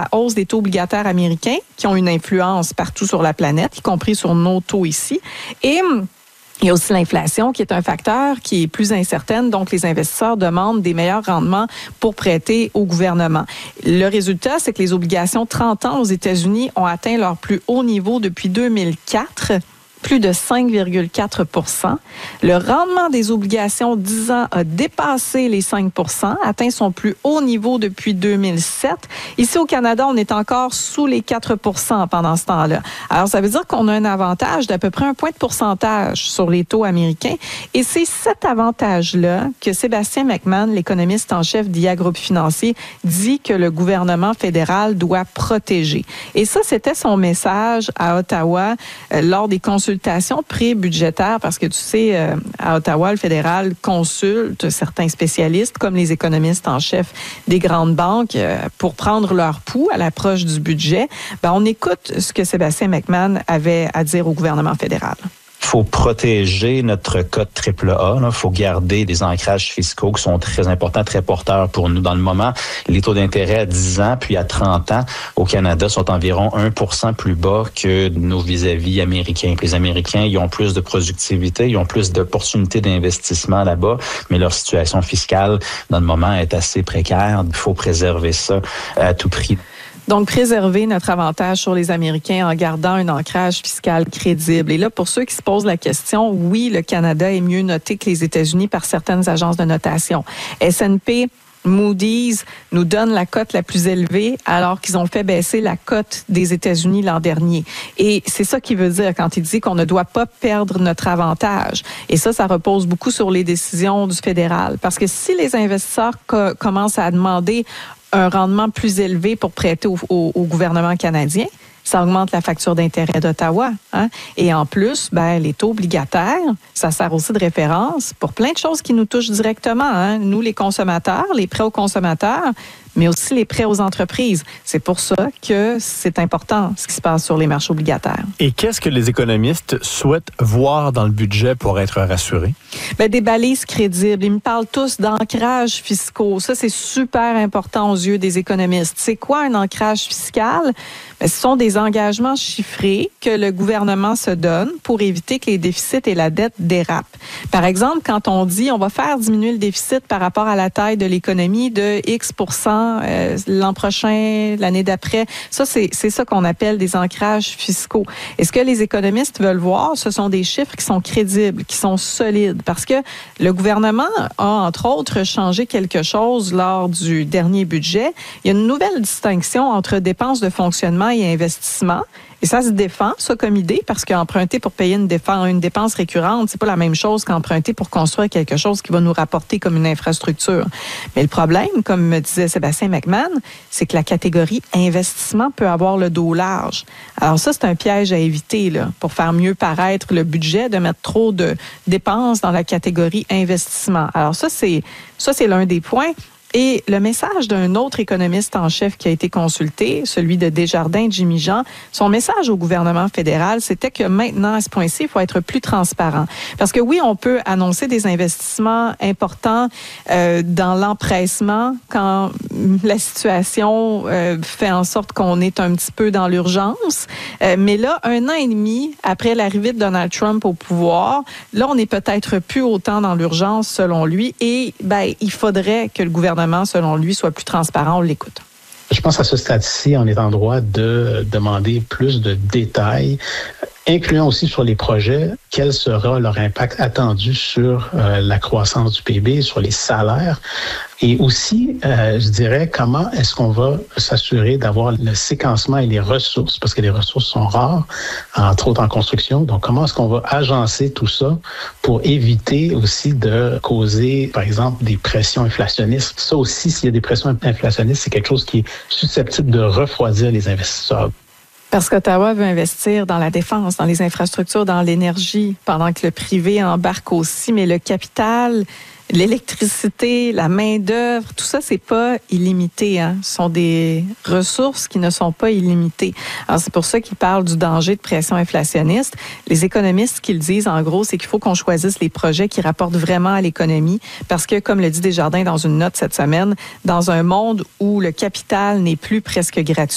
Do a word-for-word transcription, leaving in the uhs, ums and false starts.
hausse des taux obligataires américains qui ont une influence partout sur la planète, y compris sur nos taux ici. Et il y a aussi l'inflation qui est un facteur qui est plus incertaine, donc les investisseurs demandent des meilleurs rendements pour prêter au gouvernement. Le résultat, c'est que les obligations trente ans aux États-Unis ont atteint leur plus haut niveau depuis deux mille quatre. Plus de cinq virgule quatre pour cent. Le rendement des obligations dix ans a dépassé les cinq pour cent, atteint son plus haut niveau depuis deux mille sept. Ici au Canada, on est encore sous les quatre pour cent pendant ce temps-là. Alors, ça veut dire qu'on a un avantage d'à peu près un point de pourcentage sur les taux américains. Et c'est cet avantage-là que Sébastien McMahon, l'économiste en chef d'I A Groupe Financier, dit que le gouvernement fédéral doit protéger. Et ça, c'était son message à Ottawa euh, lors des consultations pré-budgétaires, parce que tu sais, euh, à Ottawa, le fédéral consulte certains spécialistes, comme les économistes en chef des grandes banques, euh, pour prendre leur pouls à l'approche du budget. Ben, on écoute ce que Sébastien McMahon avait à dire au gouvernement fédéral. Il faut protéger notre code triple A. Il faut garder des ancrages fiscaux qui sont très importants, très porteurs pour nous. Dans le moment, les taux d'intérêt à dix ans puis à trente ans au Canada sont environ un pour cent plus bas que nos vis-à-vis américains. Les Américains, ils ont plus de productivité, ils ont plus d'opportunités d'investissement là-bas, mais leur situation fiscale, dans le moment, est assez précaire. Il faut préserver ça à tout prix. Donc, préserver notre avantage sur les Américains en gardant un ancrage fiscal crédible. Et là, pour ceux qui se posent la question, oui, le Canada est mieux noté que les États-Unis par certaines agences de notation. S and P, Moody's nous donne la cote la plus élevée alors qu'ils ont fait baisser la cote des États-Unis l'an dernier. Et c'est ça qu'il veut dire quand il dit qu'on ne doit pas perdre notre avantage. Et ça, ça repose beaucoup sur les décisions du fédéral. Parce que si les investisseurs co- commencent à demander un rendement plus élevé pour prêter au, au, au gouvernement canadien, ça augmente la facture d'intérêt d'Ottawa. Hein? Et en plus, ben, les taux obligataires, ça sert aussi de référence pour plein de choses qui nous touchent directement. Hein? Nous, les consommateurs, les prêts aux consommateurs, mais aussi les prêts aux entreprises. C'est pour ça que c'est important ce qui se passe sur les marchés obligataires. Et qu'est-ce que les économistes souhaitent voir dans le budget pour être rassurés? Bien, des balises crédibles. Ils me parlent tous d'ancrages fiscaux. Ça, c'est super important aux yeux des économistes. C'est quoi un ancrage fiscal? Bien, ce sont des engagements chiffrés que le gouvernement se donne pour éviter que les déficits et la dette dérapent. Par exemple, quand on dit on va faire diminuer le déficit par rapport à la taille de l'économie de X pour cent Euh, l'an prochain, l'année d'après. Ça, c'est, c'est ça qu'on appelle des ancrages fiscaux. Et ce que les économistes veulent voir, ce sont des chiffres qui sont crédibles, qui sont solides. Parce que le gouvernement a, entre autres, changé quelque chose lors du dernier budget. Il y a une nouvelle distinction entre dépenses de fonctionnement et investissement. Et ça se défend, ça, comme idée, parce qu'emprunter pour payer une dépense, une dépense récurrente, c'est pas la même chose qu'emprunter pour construire quelque chose qui va nous rapporter comme une infrastructure. Mais le problème, comme me disait Sébastien McMahon, c'est que la catégorie investissement peut avoir le dos large. Alors ça, c'est un piège à éviter, là, pour faire mieux paraître le budget, de mettre trop de dépenses dans la catégorie investissement. Alors ça, c'est, ça, c'est l'un des points. Et le message d'un autre économiste en chef qui a été consulté, celui de Desjardins, Jimmy Jean, son message au gouvernement fédéral, c'était que maintenant, à ce point-ci, il faut être plus transparent. Parce que oui, on peut annoncer des investissements importants euh, dans l'empressement quand la situation euh, fait en sorte qu'on est un petit peu dans l'urgence. Euh, mais là, un an et demi après l'arrivée de Donald Trump au pouvoir, là, on n'est peut-être plus autant dans l'urgence, selon lui. Et ben, il faudrait que le gouvernement selon lui, soit plus transparent. On l'écoute. Je pense à ce stade-ci, on est en droit de demander plus de détails, incluant aussi sur les projets, quel sera leur impact attendu sur euh, la croissance du P I B, sur les salaires, et aussi, euh, je dirais, comment est-ce qu'on va s'assurer d'avoir le séquencement et les ressources, parce que les ressources sont rares, entre autres en construction. Donc, comment est-ce qu'on va agencer tout ça pour éviter aussi de causer, par exemple, des pressions inflationnistes. Ça aussi, s'il y a des pressions inflationnistes, c'est quelque chose qui est susceptible de refroidir les investisseurs. Parce qu'Ottawa veut investir dans la défense, dans les infrastructures, dans l'énergie, pendant que le privé embarque aussi. Mais le capital, l'électricité, la main-d'œuvre, tout ça, c'est pas illimité. Hein? Ce sont des ressources qui ne sont pas illimitées. Alors, c'est pour ça qu'ils parlent du danger de pression inflationniste. Les économistes, ce qu'ils disent, en gros, c'est qu'il faut qu'on choisisse les projets qui rapportent vraiment à l'économie. Parce que, comme le dit Desjardins dans une note cette semaine, dans un monde où le capital n'est plus presque gratuit,